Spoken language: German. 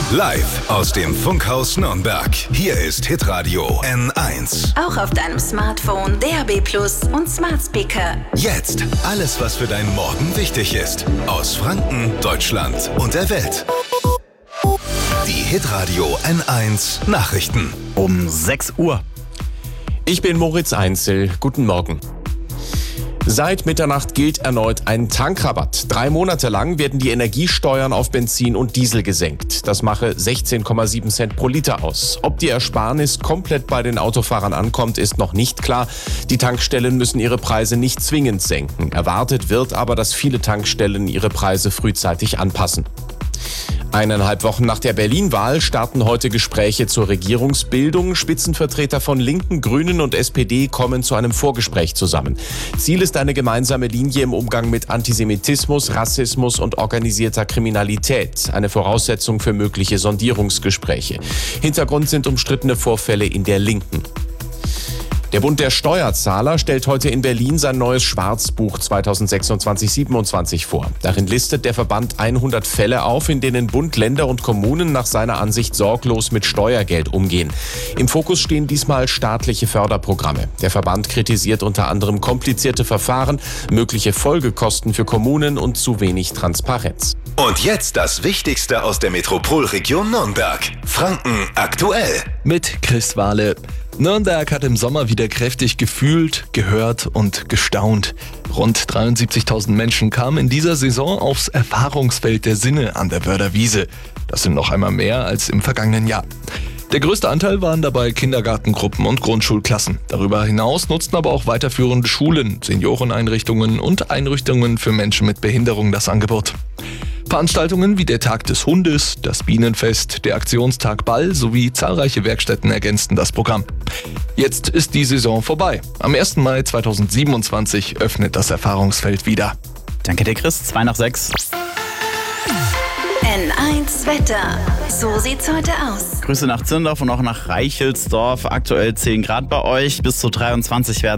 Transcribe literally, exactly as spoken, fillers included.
Live aus dem Funkhaus Nürnberg. Hier ist Hitradio N eins. Auch auf deinem Smartphone, D A B Plus und Smart Speaker. Jetzt alles, was für deinen Morgen wichtig ist. Aus Franken, Deutschland und der Welt. Die Hitradio N eins Nachrichten. Um sechs Uhr. Ich bin Moritz Einzel. Guten Morgen. Seit Mitternacht gilt erneut ein Tankrabatt. Drei Monate lang werden die Energiesteuern auf Benzin und Diesel gesenkt. Das mache sechzehn Komma sieben Cent pro Liter aus. Ob die Ersparnis komplett bei den Autofahrern ankommt, ist noch nicht klar. Die Tankstellen müssen ihre Preise nicht zwingend senken. Erwartet wird aber, dass viele Tankstellen ihre Preise frühzeitig anpassen. Eineinhalb Wochen nach der Berlin-Wahl starten heute Gespräche zur Regierungsbildung. Spitzenvertreter von Linken, Grünen und S P D kommen zu einem Vorgespräch zusammen. Ziel ist eine gemeinsame Linie im Umgang mit Antisemitismus, Rassismus und organisierter Kriminalität. Eine Voraussetzung für mögliche Sondierungsgespräche. Hintergrund sind umstrittene Vorfälle in der Linken. Der Bund der Steuerzahler stellt heute in Berlin sein neues Schwarzbuch zweitausendsechsundzwanzig siebenundzwanzig vor. Darin listet der Verband hundert Fälle auf, in denen Bund, Länder und Kommunen nach seiner Ansicht sorglos mit Steuergeld umgehen. Im Fokus stehen diesmal staatliche Förderprogramme. Der Verband kritisiert unter anderem komplizierte Verfahren, mögliche Folgekosten für Kommunen und zu wenig Transparenz. Und jetzt das Wichtigste aus der Metropolregion Nürnberg. Franken aktuell. Mit Chris Wahle. Nürnberg hat im Sommer wieder kräftig gefühlt, gehört und gestaunt. Rund dreiundsiebzigtausend Menschen kamen in dieser Saison aufs Erfahrungsfeld der Sinne an der Wörder Wiese. Das sind noch einmal mehr als im vergangenen Jahr. Der größte Anteil waren dabei Kindergartengruppen und Grundschulklassen. Darüber hinaus nutzten aber auch weiterführende Schulen, Senioreneinrichtungen und Einrichtungen für Menschen mit Behinderung das Angebot. Veranstaltungen wie der Tag des Hundes, das Bienenfest, der Aktionstag Ball sowie zahlreiche Werkstätten ergänzten das Programm. Jetzt ist die Saison vorbei. Am ersten Mai zweitausendsiebenundzwanzig öffnet das Erfahrungsfeld wieder. Danke dir, Chris. Zwei nach sechs. N eins Wetter. So sieht's heute aus. Grüße nach Zindorf und auch nach Reichelsdorf. Aktuell zehn Grad bei euch. Bis zu dreiundzwanzig werden